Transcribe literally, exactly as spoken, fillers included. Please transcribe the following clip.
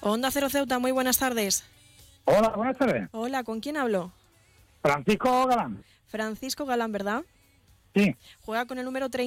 Onda Cero Ceuta, muy buenas tardes. Hola, buenas tardes. Hola, ¿con quién hablo? Francisco Galán. Francisco Galán, ¿verdad? Sí. Juega con el número treinta.